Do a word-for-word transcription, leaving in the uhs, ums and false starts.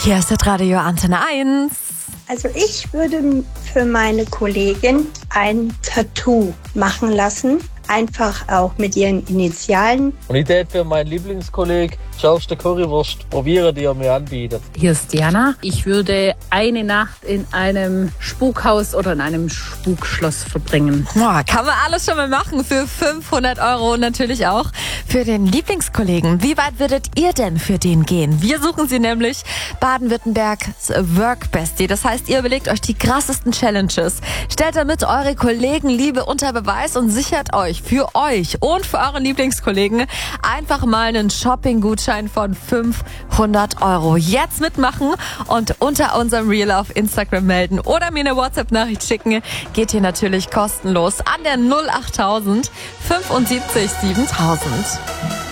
Hier ist das Radio Antenne eins. Also ich würde für meine Kollegin ein Tattoo machen lassen. Einfach auch mit ihren Initialen. Und ich würde für meinen Lieblingskollegen schärfste Currywurst probieren, die er mir anbietet. Hier ist Diana. Ich würde eine Nacht in einem Spukhaus oder in einem Spukschloss verbringen. Boah, kann man alles schon mal machen für fünfhundert Euro und natürlich auch für den Lieblingskollegen. Wie weit würdet ihr denn für den gehen? Wir suchen sie nämlich Baden-Württembergs Workbestie. Das heißt, ihr überlegt euch die krassesten Challenges. Stellt damit eure Kollegenliebe unter Beweis und sichert euch für euch und für euren Lieblingskollegen einfach mal einen Shopping-Gutschein von fünfhundert Euro. Jetzt mitmachen und unter unserem Reel auf Instagram melden oder mir eine WhatsApp-Nachricht schicken. Geht hier natürlich kostenlos an der null achttausend fünfundsiebzig siebentausend.